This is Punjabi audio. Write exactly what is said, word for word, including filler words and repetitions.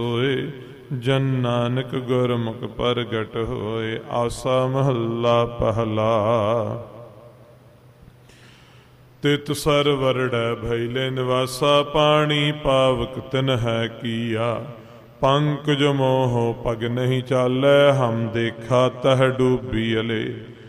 ਹੋਏ ਜਨ ਨਾਨਕ ਗੁਰਮੁਖ ਪ੍ਰਗਟ ਹੋਏ। ਆਸਾ ਮਹੱਲਾ ਪਹਿਲਾ। ਤਿਤ ਸਰ ਵਰੜੈ ਭੈਲੇ ਨਿਵਾਸਾ ਪਾਣੀ ਪਾਵਕ ਤਿਨ ਹੈ ਕੀਆ। ਪੰਕਜ ਮੋਹ ਪਗ ਨਹੀਂ ਚਾਲੈ ਹਮ ਦੇਖਾ ਤਹ ਡੂਬੀ ਅਲੇ।